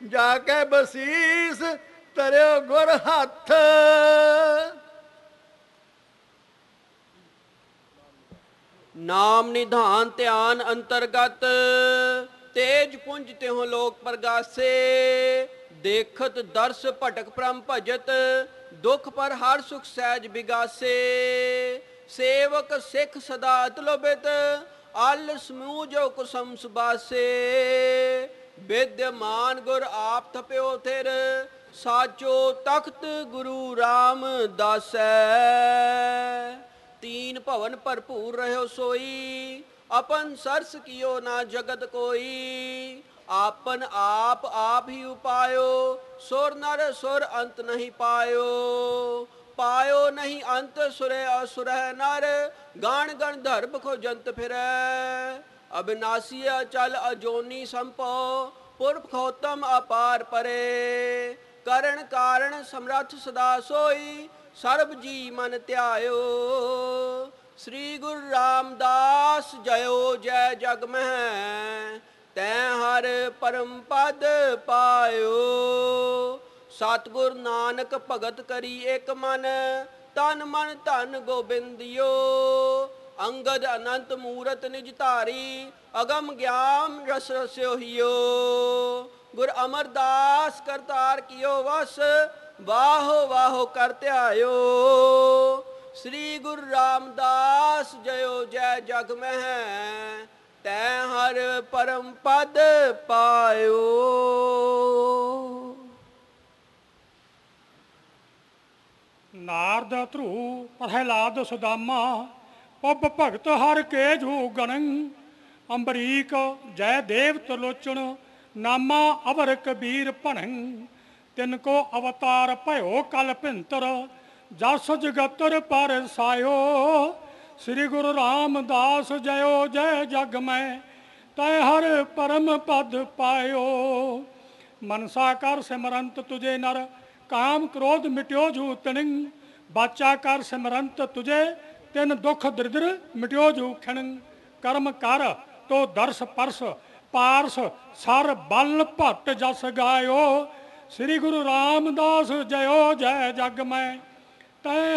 जाके बसीस तरियो गुर हथ। नाम निधान ध्यान अंतर्गत तेज पुंज त्यों लोक प्रगासे। देखत दर्श भटक परम भजत दुख पर हर सुख सहज बिगासे। सेवक सिख सदा अतलोबित अल समूह जो कुसम सुबासे। विद्यमान गुर आप थप्यो थिर साचो तख्त गुरु रामदासै। तीन भवन भरपूर रहो सोई अपन सरस कियो ना जगत कोई। आपन आप ही उपायो सुर नर सुर अंत नहीं पायो। पायो नहीं अंत सुरे असुर नर गान गण धर्म खो जंत फिरै। अविनाशी अचल अजोनी संपो पुरख खोतम अपार परे। करण कारण समर्थ सदा सोई सर्व जी मन ध्यायो। श्री गुरु रामदास जयो जय जग में तैं हर परम पद पायो। सतगुर नानक भगत करी एक मन तन मन धन गोबिंदियो। अंगद अनंत मूरत निज धारी अगम ज्ञान रस रस्यो हियो। गुर अमरदास करतार कियो वस वाहो वाहो कर ध्यायो। श्री गुरु रामदास जयो जय जग में तैं हर परम पद पायो। नारद ध्रुव प्रहलाद सुदामा पब भगत हर के जू गणं। अंबरीक जय देव त्रिलोचन नामा अवर कबीर भणं। तिनको अवतार भयो कल भिंतर जस जगतर पर सायो। श्री गुरु रामदास जयो जय जग में तै हर परम पद पायो। मनसा कर सिमरंत तुझे नर काम क्रोध मिट्यो जू तिणिं। बाचा कर सिमरंत तुझे तिन दुख दरिद्र मिट्यो जू खिणं। कर्म कर तो दर्श परस पारस सर बल भट्ट जस गायो। श्री गुरु रामदास जयो जय जग में तै